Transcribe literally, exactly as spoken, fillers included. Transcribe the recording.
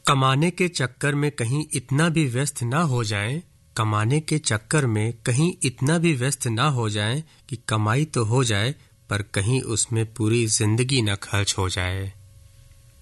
कमाने के चक्कर में कहीं इतना भी व्यस्त ना हो जाएं, कमाने के चक्कर में कहीं इतना भी व्यस्त ना हो जाएं कि कमाई तो हो जाए पर कहीं उसमें पूरी जिंदगी न खर्च हो जाए।